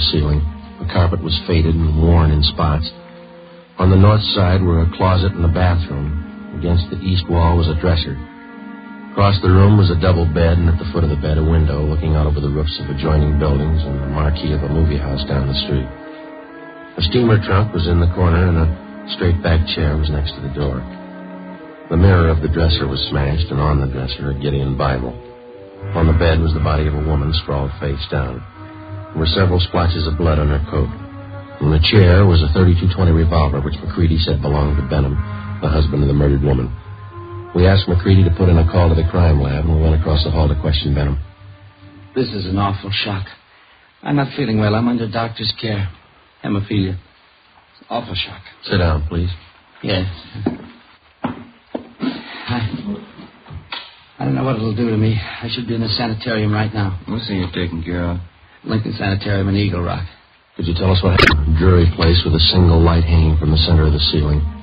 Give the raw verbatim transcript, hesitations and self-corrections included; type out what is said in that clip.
the ceiling. The carpet was faded and worn in spots. On the north side were a closet and a bathroom. Against the east wall was a dresser. Across the room was a double bed, and at the foot of the bed a window looking out over the roofs of adjoining buildings and the marquee of a movie house down the street. A steamer trunk was in the corner, and a straight-back chair was next to the door. The mirror of the dresser was smashed, and on the dresser a Gideon Bible. On the bed was the body of a woman sprawled face down. There were several splotches of blood on her coat. In the chair was a thirty-two twenty revolver, which McCready said belonged to Benham, the husband of the murdered woman. We asked McCready to put in a call to the crime lab, and we went across the hall to question Benham. This is an awful shock. I'm not feeling well. I'm under doctor's care. Hemophilia. It's an awful shock. Sit down, please. Yes. I, I don't know what it'll do to me. I should be in the sanitarium right now. We'll see you taken care of. Lincoln Sanitarium in Eagle Rock. Could you tell us what happened? A dreary place with a single light hanging from the center of the ceiling.